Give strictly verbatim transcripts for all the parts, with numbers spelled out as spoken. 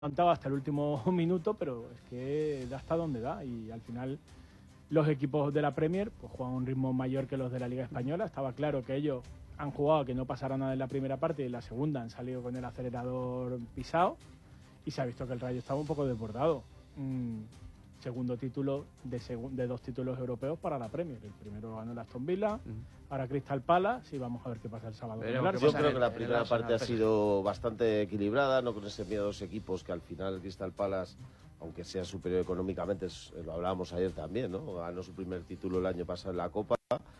aguantaba hasta el último minuto, pero es que da hasta donde da y al final los equipos de la Premier pues juegan a un ritmo mayor que los de la Liga Española. Estaba claro que ellos han jugado que no pasara nada en la primera parte y en la segunda han salido con el acelerador pisado y se ha visto que el Rayo estaba un poco desbordado. Mm, segundo título de, seg de dos títulos europeos para la Premier. El primero ganó el Aston Villa, uh-huh. ahora Crystal Palace y vamos a ver qué pasa el sábado. Pero yo creo que la primera parte ha sido bastante equilibrada, no con ese miedo de dos equipos que al final el Crystal Palace, aunque sea superior económicamente, lo hablábamos ayer también, ¿no? Ganó su primer título el año pasado en la Copa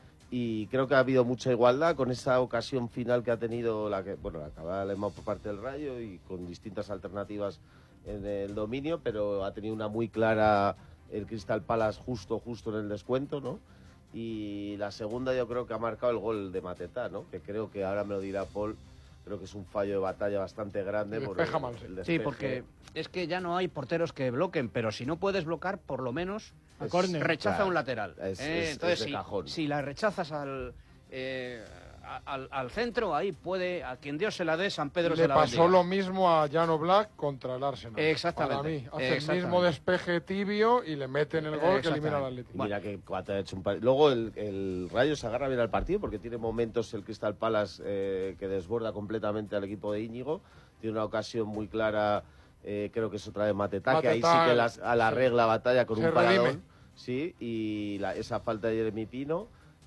y creo que ha habido mucha igualdad con esa ocasión final que ha tenido la que, bueno, la acabada de por parte del Rayo y con distintas alternativas en el dominio, pero ha tenido una muy clara el Crystal Palace justo, justo en el descuento, ¿no? Y la segunda yo creo que ha marcado el gol de Mateta, ¿no? Que creo que ahora me lo dirá Paul, creo que es un fallo de batalla bastante grande. Por el, el despeje. Sí, porque es que ya no hay porteros que bloquen, pero si no puedes bloquear, por lo menos es, rechaza claro, un lateral. Es, eh, es, entonces, es de si, cajón. si la rechazas al... Eh, Al, al centro, ahí puede, a quien Dios se la dé, San Pedro Le se la pasó bendiga. lo mismo a Llano Black contra el Arsenal. Exactamente. Para mí, hace Exactamente. el mismo despeje tibio y le meten el gol que elimina al Atlético. Mira bueno. que cuatro ha hecho un par... Luego el, el Rayo se agarra bien al partido porque tiene momentos el Crystal Palace eh, que desborda completamente al equipo de Íñigo. Tiene una ocasión muy clara, eh, creo que es otra de Mateta, Mateta que ahí sí que las, a la regla batalla con un paradón. Sí, y la, esa falta de Jeremy Pino.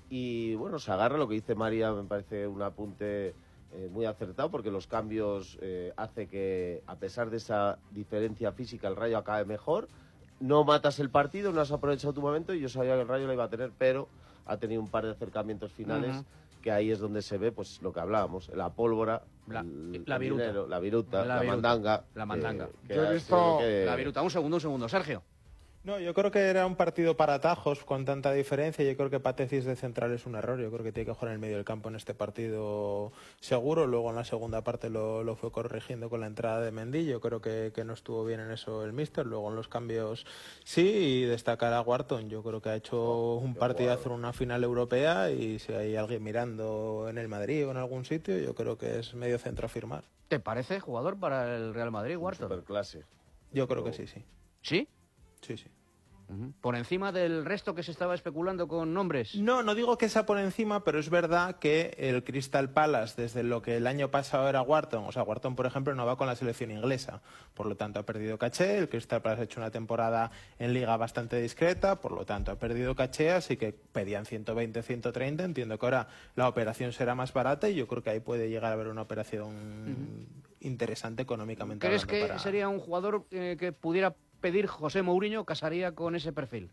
Y bueno, se agarra, lo que dice María me parece un apunte eh, muy acertado porque los cambios eh, hace que a pesar de esa diferencia física el Rayo acabe mejor. No matas el partido, no has aprovechado tu momento y yo sabía que el Rayo lo iba a tener, pero ha tenido un par de acercamientos finales uh-huh. que ahí es donde se ve pues lo que hablábamos, la pólvora, la, el, la, el viruta. Dinero, la viruta, la, la viruta. mandanga. La mandanga. Que, yo que he visto que... la viruta. Un segundo, un segundo, Sergio. No, yo creo que era un partido para atajos con tanta diferencia. Yo creo que Patecis de central es un error. Yo creo que tiene que jugar en el medio del campo en este partido seguro. Luego en la segunda parte lo, lo fue corrigiendo con la entrada de Mendy. Yo creo que, que no estuvo bien en eso el míster. Luego en los cambios sí, y destacar a Wharton. Yo creo que ha hecho oh, un partidazo en una final europea y si hay alguien mirando en el Madrid o en algún sitio, yo creo que es medio centro a firmar. ¿Te parece jugador para el Real Madrid, Wharton? Superclase. Yo creo que sí, sí. ¿Sí? Sí, sí. Uh-huh. ¿Por encima del resto que se estaba especulando con nombres? No, no digo que sea por encima, pero es verdad que el Crystal Palace, desde lo que el año pasado era Wharton, o sea, Wharton, por ejemplo, no va con la selección inglesa, por lo tanto ha perdido caché. El Crystal Palace ha hecho una temporada en liga bastante discreta, por lo tanto ha perdido caché, así que pedían ciento veinte, ciento treinta. Entiendo que ahora la operación será más barata y yo creo que ahí puede llegar a haber una operación uh-huh. interesante económicamente. ¿Crees que para... sería un jugador eh, que pudiera pedir José Mourinho, casaría con ese perfil?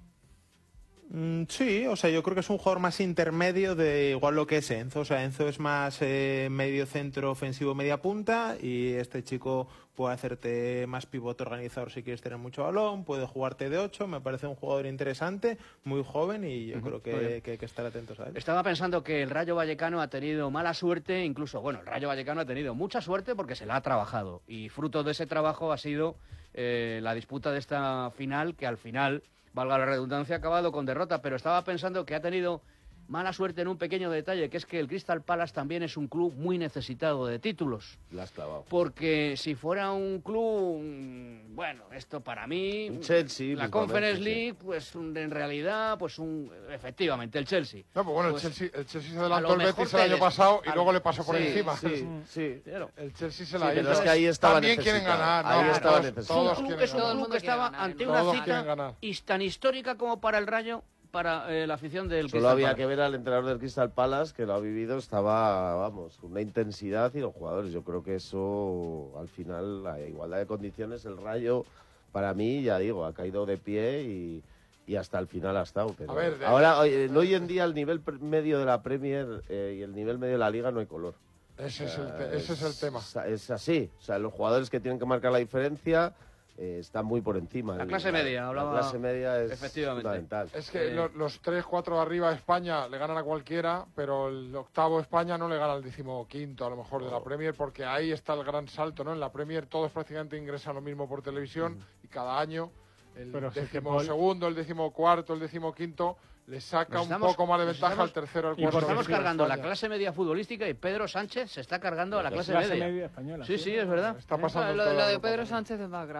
Mm, sí, o sea, yo creo que es un jugador más intermedio de igual lo que es Enzo. O sea, Enzo es más eh, medio centro ofensivo, media punta, y este chico puede hacerte más pivote organizador si quieres tener mucho balón, puede jugarte de ocho. Me parece un jugador interesante, muy joven, y yo uh-huh. creo que, que hay que estar atentos a él. Estaba pensando que el Rayo Vallecano ha tenido mala suerte, incluso, bueno, el Rayo Vallecano ha tenido mucha suerte porque se la ha trabajado, y fruto de ese trabajo ha sido eh, la disputa de esta final, que al final, valga la redundancia, ha acabado con derrota, pero estaba pensando que ha tenido mala suerte en un pequeño detalle, que es que el Crystal Palace también es un club muy necesitado de títulos. La has clavado. Porque si fuera un club, bueno, esto para mí, un Chelsea, la Conference League, pues en realidad, pues un, efectivamente, el Chelsea. No, pues bueno, pues, el Chelsea, el Chelsea se adelantó el Betis el año pasado y al, luego le pasó por sí, encima. Sí, sí. El Chelsea se la sí, hizo. Pero es que ahí estaba También quieren ganar. Ahí no, estaba todos, todos un club, quieren es un ganar. club que estaba ganar, ante todos una cita tan histórica como para el Rayo, para eh, la afición del Solo Crystal había Palace. que ver al entrenador del Crystal Palace, que lo ha vivido, estaba, vamos, una intensidad, y los jugadores. Yo creo que eso, al final, la igualdad de condiciones, el Rayo, para mí, ya digo, ha caído de pie y, y hasta el final ha estado. Pero a ver, de... ahora, hoy, hoy en día, el nivel medio de la Premier eh, y el nivel medio de la Liga no hay color. Ese, es, el te- ese es, es el tema. Es así. O sea, los jugadores que tienen que marcar la diferencia Eh, está muy por encima. La clase media, hablaba. La clase media es efectivamente fundamental. Es que eh... lo, los tres, cuatro de arriba de España le ganan a cualquiera, pero el octavo de España no le gana al decimoquinto, a lo mejor, de la Premier, porque ahí está el gran salto, ¿no? En la Premier todos prácticamente ingresan lo mismo por televisión mm. y cada año el pero décimo segundo, el décimo cuarto, el décimo quinto le saca Nos un estamos- poco más de nos ventaja estamos- al tercero al Y nos cuarto. estamos de cargando la España. clase media futbolística y Pedro Sánchez se está cargando a la clase, Clase media. media española. Sí, sí, es verdad. Está pasando Lo, de- todo lo de Europa Pedro también. Sánchez es más grave.